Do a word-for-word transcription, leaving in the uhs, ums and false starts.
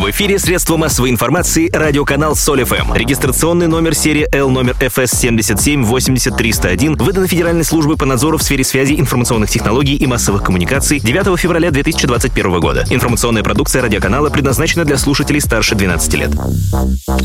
В эфире средства массовой информации радиоканал Соль эф эм. Регистрационный номер серии L номер эф эс семь семь восемь ноль три ноль один выдан Федеральной службой по надзору в сфере связи, информационных технологий и массовых коммуникаций девятого февраля две тысячи двадцать первого года. Информационная продукция радиоканала предназначена для слушателей старше двенадцати лет.